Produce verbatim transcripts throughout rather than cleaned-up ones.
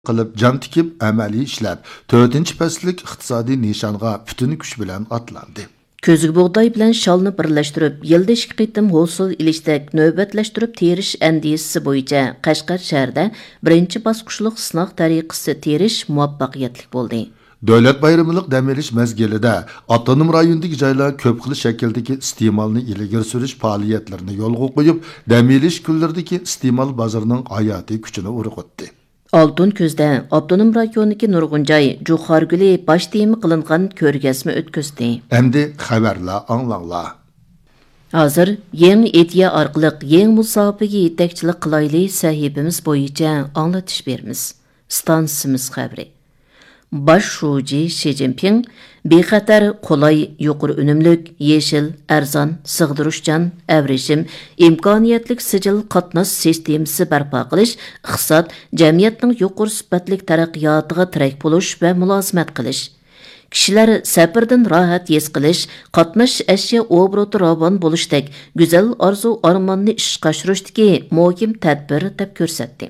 qilib jam tikib amaliy ishlab to'rtinchi faslik iqtisodiy nishonga butun kuch bilan otlandi. Көзгü buğday bilan shalni birlashtirib, yilda ikki qitim hosil ilishdak navbatlashtirib terish andisisi bo'yicha Qashqar shahrida birinchi bosqichlik sinov tariqasi terish muvaffaqiyatli bo'ldi. Davlat bayramlik dam olish mezgilida avtonom rayondagi joylar ko'p xil shakldagi iste'molni ilgari surish faoliyatlarini yo'lga qo'yib, dam olish kunlaridagi iste'mol bozorining hayotiy kuchini urg'utdi. Altın Közdə Avtonom rayonidagi nurg'un joy Jo'xarguli bosh temi qilingan ko'rgazma o'tkazdi. Endi xabarlar anglanglar. Hozir yangi etiya orqali yangi musobaqa yetakchilik qilayli sahifamiz bo'yicha anglatish beramiz. Stansimiz xabari. Baş şuji Xi Jinping bexatar, qolay, yuqori unumlik, yeşil, arzon, sig'dirishchan, avrishim, imkoniyatlik sijil qatnash sistemasi barpo qilish, iqtisod, jamiyatning yuqori sifatlik taraqqiyotiga tirak bo'lish va mulozimat qilish. Kishilar safardan rohat his qilish, qatnash ashyo obroti ravon bo'lishdek go'zal orzu armonni ishga oshirishdagi muhim tadbir deb ko'rsatdi.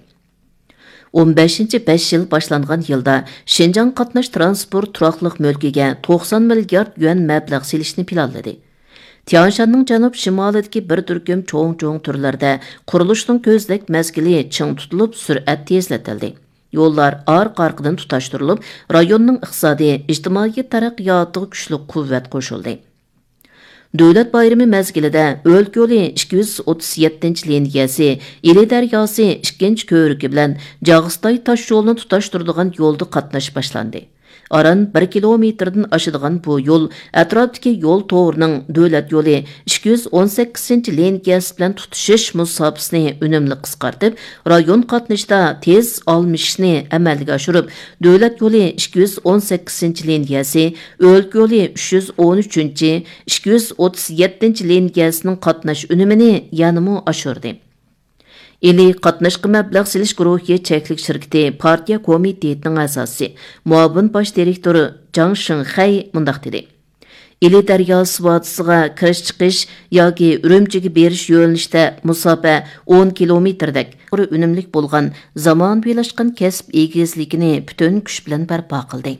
o'n beshinchi besh yil boshlangan yilda Şinjan qatnash transport turaqliq mulkiga to'qson milliard yuan mablag' selishni planladi. Tianshanning janub shimolidagi bir turkum cho'ng-cho'ng turlarda qurilishning ko'zdak mezgili ching tutilib, sur'at tezlatildi. Yo'llar orqa-orqadan tutashtirilib, rayonning iqtisodiy, ijtimoiy taraqqiyotiga kuchli quvvat qo'shildi. Davlat bayrami mezgilida O'lka yo'li ikki yuz o'ttiz yettinchi liniyasi, Ili daryosi ikkinchi ko'rigi bilan Jag'istay tosh yo'lini tutashtiradigan yo'lda qatnash boshlandi. Aran bir kilometrdan oshadigan bu yo'l atrofdagi yo'l to'g'rining davlat yo'li ikki yuz o'n sakkizinchi liniyasi bilan tutishish musobasini unumli qisqartib, rayon qatnashda tez almishni amalga oshirib, davlat yo'li ikki yuz o'n sakkizinchi liniyasi, O'lka yo'li uch yuz o'n uchinchi, ikki yuz o'ttiz yettinchi liniyasining qatnash unumini yanada oshirdi. Ili qatnashqa mablag' silish guruhi cheklik shirkati partiya komitetining asosi, muavin bosh direktori Jang Shinxay mundaq dedi. Ili daryosi vodiysiga kirish chiqish yoki Urumchiga berish yo'nalishida musofa o'n kilometrdek unumlik bo'lgan zamonaviylashgan kasb egizligini butun kuch bilan barpo qildi.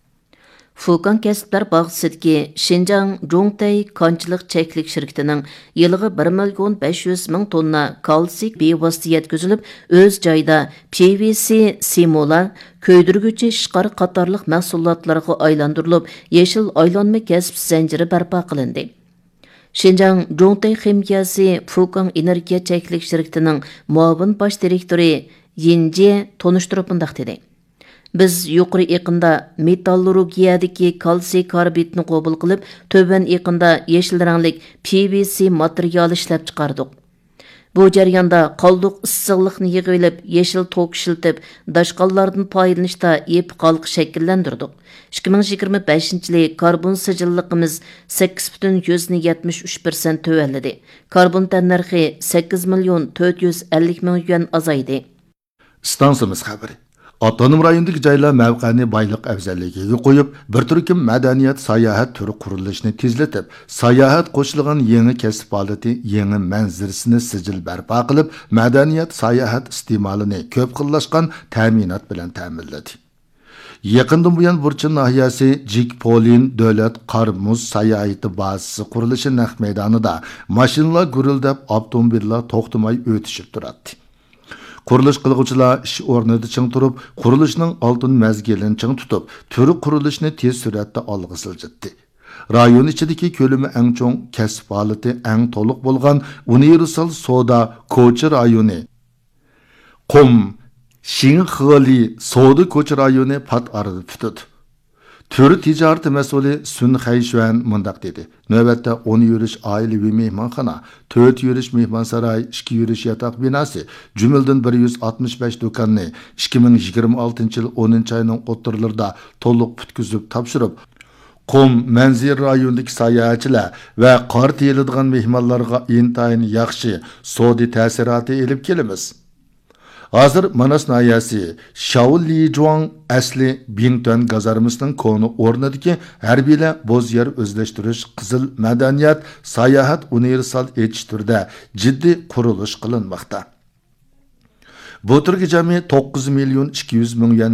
Fukan Kasblar bag'risidagi Xinjiang Zhongtai konchilik cheklik shirkatining yiliga bir million besh yuz ming tonna kalsiy bevosita yetkazilib, o'z joyida P V C simolar, ko'ydirguvchi ishqor qatorliq mahsulotlarga aylantirilib, yeshil aylanma kasb zanjiri barpo qilindi. Xinjiang Zhongtai ximiyasi Fukan energiya cheklik shirkatining muavin bosh direktori Yinje tonishtirib mundaq dedi. Biz yuqori iqimda metallurgiyadagi kalsiy karbidni qabul qilib, töban iqimda yeshil ranglik P V C material ishlab chiqardik. Bu jarayonda qalduq issiqlikni yig'ilib, yeshil tok ishiltib, dashqallardan foydalanishda ep qalqi shakllantirdik. ikki ming yigirma beshinchi yil karbon sijilligimiz sakkiz butun yetmish uch foiz tövalladi. Karbon tannarxi sakkiz million to'rt yuz ellik ming yuan azaydi. Stansimiz xabari. Avtonom rayondagi joylar mavqani boylik afzalligiga qo'yib, bir turkum madaniyat sayohat turi qurilishini tezlatib, sayohat qo'shilgan yangi kasb faoliyati yangi manzirisini sijil barpo qilib, madaniyat sayohat iste'molini ko'p xillashgan ta'minot bilan ta'minladi. Yaqindan buyon Burchun nahiyasi Jikpolin davlat qor muz sayohati bazasi qurilishi naq maydonida mashinalar gurildab, avtomobillar to'xtamay o'tishib turadi. Qurilish qilguvchilar ish o'rnida ching turib, qurilishning oltin mezgilini ching tutib, turi qurilishni tez suratda olg'a siljitdi. Rayon ichidagi ko'lami eng cho'ng, kasb faoliyati eng to'liq bo'lgan universal soda ko'cha rayoni Qum Xinxili soda ko'cha rayoni pat arada tutdi. Turi ticareti mas'uli Sun Xayshuan mundaq dedi. Navbatda o'n yurish oilaviy mehmonxona, to'rt yurish mehmonsaroy, ikki yurish yotoq binosi, jumladan bir yuz oltmish besh do'konni ikki ming yigirma oltinchi yil o'ninchi oyning o'ttirlarida to'liq putkizib topshirib, Qum manzil rayonidagi sayohatchilar va qor tiyiladigan mehmonlarga intayin yaxshi sodi ta'siroti elib kelamiz. Hazır Manas nahiyasi Shaolijuang asli Bingtuan gazarmisining koni o'rnidagi harbiylar bo'z yer o'zlashtirish qizil madaniyat sayohat universal etish turida jiddiy qurilish qilinmoqda. Bu turga jami to'qqiz million ikki yuz ming yuan